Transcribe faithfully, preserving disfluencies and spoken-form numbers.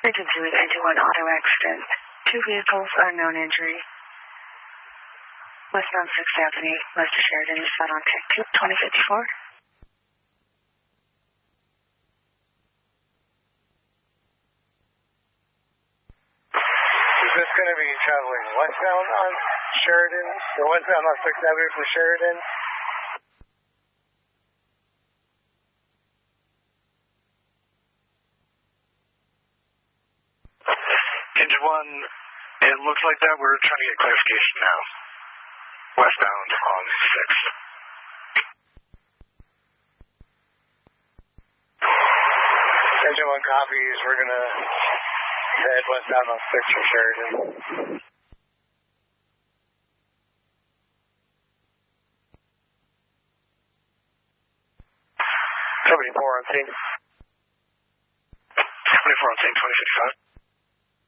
Emergency with engine one auto accident. Two vehicles, unknown injury. Westbound sixth Avenue, west of Sheridan, is set on Tech two, twenty fifty-four. Is this going to be traveling westbound on Sheridan, or westbound on sixth Avenue from Sheridan? Engine one, it looks like that. We're trying to get clarification now. Westbound on sixth. Engine one copies. We're going to head westbound on sixth from Sheridan. seventy-four on scene. seventy-four on scene, twenty fifty-five.